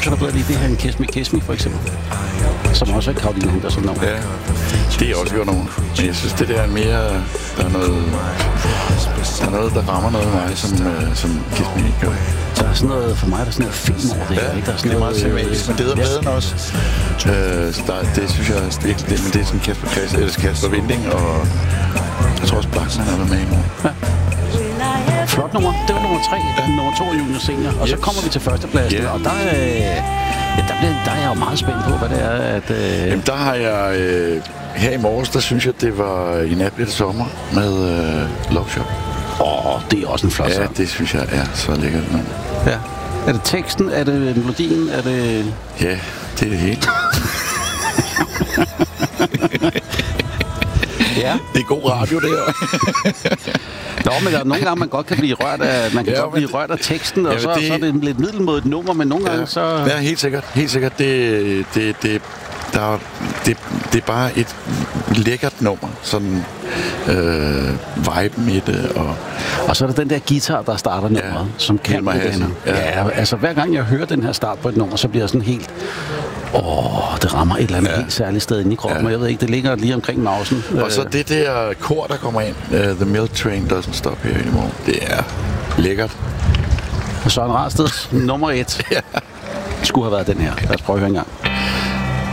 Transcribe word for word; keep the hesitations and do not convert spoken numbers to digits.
kan du bedre lide det her end Kiss Me, Kiss Me, for eksempel? Som også er Caroline Henderson nummer. Ja, det er også gjort nummer. Men jeg synes, det der er mere... Der er noget, der, er noget, der rammer noget af mig, som, uh, som Kiss Me ikke gør. Der er sådan noget, for mig, der er sådan noget film over det. Ja, ikke? Der er sådan det er noget, meget tematisk, men det er bedre også. Uh, så der, det synes jeg virkelig, det, men det er sådan Kasper Kreds, eller Kasper Winding, og jeg tror også Blackman er med i nu. Ja. Flot nummer. Det var nummer tre. Ja. Nummer to er Junior Senior. Og yes. Så kommer vi til førstepladsen, yeah. og der, øh, ja, der, bliver, der er jeg jo meget spændt på, hvad det er, at... Øh... Jamen, der har jeg... Øh, her i morges, der synes jeg, det var I nat bliver det sommer med øh, Love Shop. Åh, oh, det er også en flot sang. Ja, det synes jeg er så lækkert. Ja. Er det teksten? Er det melodien? Er det... Ja, det er det hele. Ja. Det er god radio, det her. Nå, men der er nogle gange, man godt kan blive rørt af, man kan ja, godt blive rørt af teksten, og ja, så, det... så er det en lidt middelmådigt nummer, men nogle gange ja. så... Ja, helt sikkert. Helt sikkert. Det, det, det, der, det, det er bare et lækkert nummer. Sådan øh, viben i det. Og, og så er der den der guitar, der starter nummeret, ja, som kan det den. Ja. Ja, altså hver gang jeg hører den her start på et nummer, så bliver jeg sådan helt... Åh, oh, det rammer et eller andet ja. helt særligt sted inde i kroppen. Ja. Jeg ved ikke, det ligger lige omkring mausen. Og så det der kor, der kommer ind. Uh, The Milk Train Doesn't Stop Here Anymore. Det er lækkert. Søren Rasteds nummer et. Ja. Skulle have været den her. Lad os prøve at høre en gang.